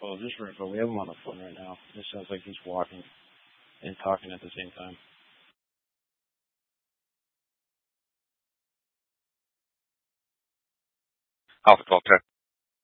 info, just for info, we have him on the phone right now. It sounds like he's walking and talking at the same time. Alpha 12 check.